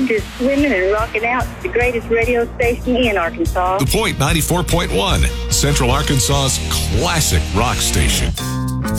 just swimming and rocking out to the greatest radio station in Arkansas. The Point 94.1, Central Arkansas's classic rock station.